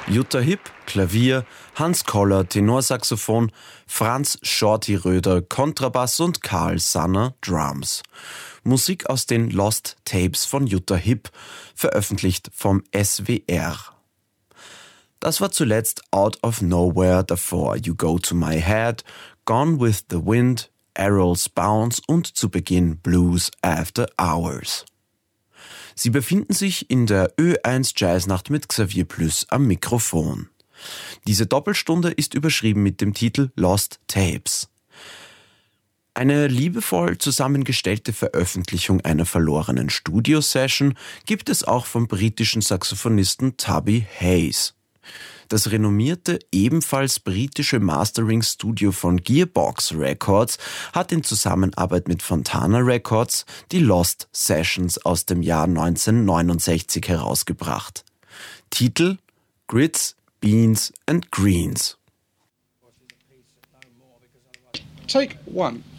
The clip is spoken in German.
Jutta Hipp, Klavier, Hans Koller, Tenorsaxophon, Franz Shorty Röder, Kontrabass und Karl Sanner, Drums. Musik aus den Lost Tapes von Jutta Hipp, veröffentlicht vom SWR. Das war zuletzt Out of Nowhere, davor You Go to My Head, Gone with the Wind, Errol's Bounce und zu Beginn Blues After Hours. Sie befinden sich in der Ö1 Jazznacht mit Xavier Plüss am Mikrofon. Diese Doppelstunde ist überschrieben mit dem Titel Lost Tapes. Eine liebevoll zusammengestellte Veröffentlichung einer verlorenen Studio-Session gibt es auch vom britischen Saxophonisten Tubby Hayes. Das renommierte, ebenfalls britische Mastering-Studio von Gearbox Records hat in Zusammenarbeit mit Fontana Records die Lost Sessions aus dem Jahr 1969 herausgebracht. Titel: Grits, Beans and Greens. Take one.